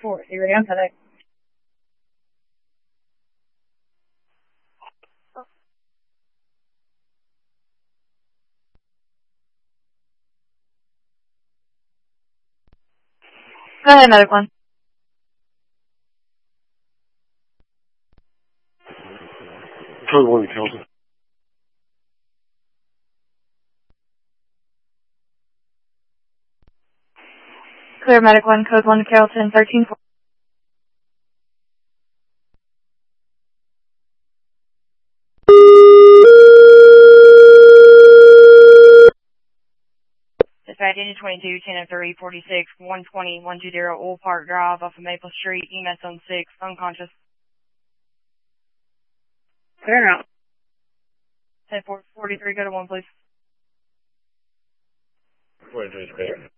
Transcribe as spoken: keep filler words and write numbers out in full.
four. You ready on today? Go ahead, medic one. Code one to Kelton. Clear medic one, code one to Carrollton, thirteen four. Dispatch engine twenty-two, ten oh three, forty-six, one twenty, one twenty, Old Park Drive off of Maple Street, E M S on six, unconscious. Clear out. ten four forty-three, go to one, please. forty-three, clear.